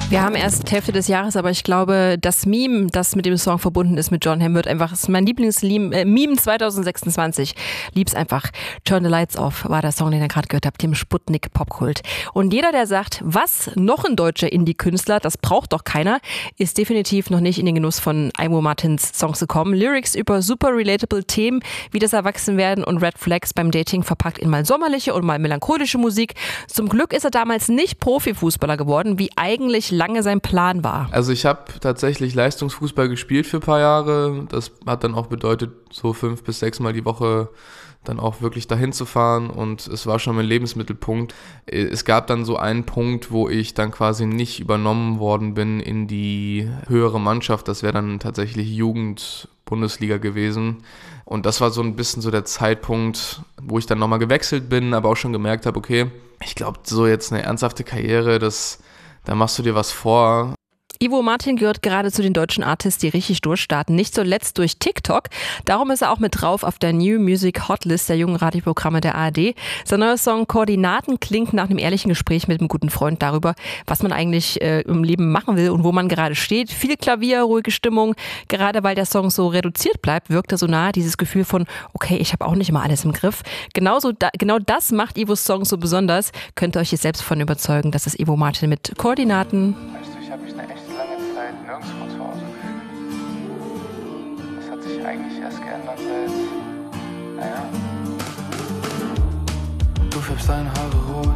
Wir haben erst Hälfte des Jahres, aber ich glaube, das Meme, das mit dem Song verbunden ist mit Jon Hamm, wird einfach, ist mein Lieblingsmeme 2026. Lieb's einfach. Turn the Lights Off war der Song, den ihr gerade gehört habt, dem Sputnik-Popkult. Und jeder, der sagt, was, noch ein deutscher Indie-Künstler, das braucht doch keiner, ist definitiv noch nicht in den Genuss von Ivo Martins Songs gekommen. Lyrics über super relatable Themen, wie das Erwachsenwerden und Red Flags beim Dating verpackt in mal sommerliche und mal melancholische Musik. Zum Glück ist er damals nicht Profifußballer geworden, wie eigentlich lange sein Plan war. Also ich habe tatsächlich Leistungsfußball gespielt für ein paar Jahre. Das hat dann auch bedeutet, so 5 bis 6 Mal die Woche dann auch wirklich dahin zu fahren, und es war schon mein Lebensmittelpunkt. Es gab dann so einen Punkt, wo ich dann quasi nicht übernommen worden bin in die höhere Mannschaft. Das wäre dann tatsächlich Jugend-Bundesliga gewesen. Und das war so ein bisschen so der Zeitpunkt, wo ich dann nochmal gewechselt bin, aber auch schon gemerkt habe, okay, ich glaube, so jetzt eine ernsthafte Karriere, da machst du dir was vor. Ivo Martin gehört gerade zu den deutschen Artists, die richtig durchstarten, nicht zuletzt durch TikTok. Darum ist er auch mit drauf auf der New Music Hotlist der jungen Radioprogramme der ARD. Sein neuer Song Koordinaten klingt nach einem ehrlichen Gespräch mit einem guten Freund darüber, was man eigentlich im Leben machen will und wo man gerade steht. Viel Klavier, ruhige Stimmung. Gerade weil der Song so reduziert bleibt, wirkt er so nah, dieses Gefühl von, okay, ich habe auch nicht immer alles im Griff. Genau das macht Ivos Song so besonders. Könnt ihr euch jetzt selbst von überzeugen, dass es Ivo Martin mit Koordinaten. Weißt du, ich habe mich eine echt lange Zeit nirgendwo zu Hause gefühlt. Das hat sich eigentlich erst geändert, naja. Du färbst deine Haare rot,